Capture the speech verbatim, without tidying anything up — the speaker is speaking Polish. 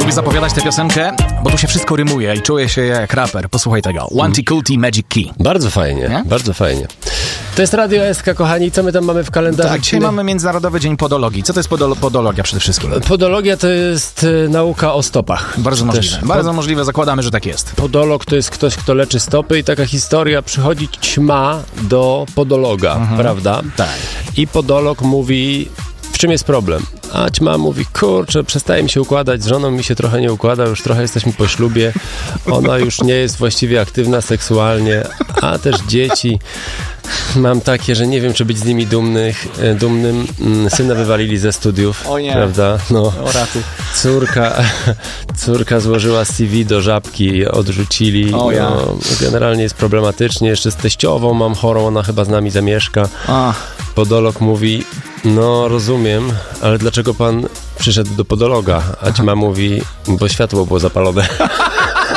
Lubię zapowiadać tę piosenkę, bo tu się wszystko rymuje i czuję się jak raper. Posłuchaj tego. Wanty Kulti Magic Key. Bardzo fajnie, nie? Bardzo fajnie. To jest Radio S K, kochani. Co my tam mamy w kalendarzu? Tak, dzisiaj mamy Międzynarodowy Dzień Podologii. Co to jest podolo- podologia przede wszystkim? Podologia to jest y, nauka o stopach. Bardzo możliwe. Też. Bardzo możliwe. Zakładamy, że tak jest. Podolog to jest ktoś, kto leczy stopy i taka historia, przychodzi ćma do podologa, mhm. prawda? Tak. I podolog mówi, w czym jest problem? A ćma mówi, kurczę, przestaje mi się układać, z żoną mi się trochę nie układa, już trochę jesteśmy po ślubie, ona już nie jest właściwie aktywna seksualnie, a też dzieci mam takie, że nie wiem, czy być z nimi dumnych, dumnym. Syna wywalili ze studiów, o nie. prawda? No. O raty. Córka, córka złożyła C V do Żabki, odrzucili. O ja. No, generalnie jest problematycznie, jeszcze z teściową mam chorą, ona chyba z nami zamieszka. A. Podolog mówi, no rozumiem, ale dlaczego pan przyszedł do podologa? A ćma mówi, bo światło było zapalone.